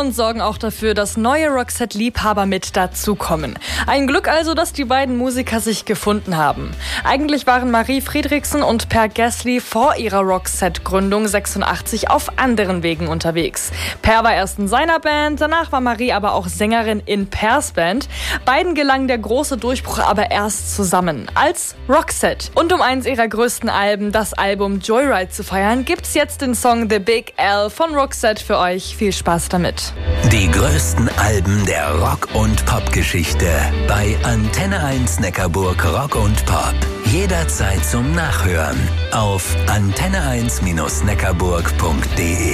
und sorgen auch dafür, dass neue Roxette-Liebhaber mit dazukommen. Ein Glück also, dass die beiden Musiker sich gefunden haben. Eigentlich waren Marie Friedrichsen und Per Gessle vor ihrer Roxette-Gründung 86 auf anderen Wegen unterwegs. Per war erst in seiner Band, danach war Marie aber auch Sängerin in Pers Band. Beiden gelang der große Durchbruch aber erst zusammen, als Roxette. Und um eins ihrer größten Alben, das Album Joyride, zu feiern, gibt's jetzt den Song The Big L von Roxette für euch. Viel Spaß damit. Die größten Alben der Rock- und Pop-Geschichte bei Antenne 1 Neckarburg Rock und Pop. Jederzeit zum Nachhören auf antenne1-neckarburg.de.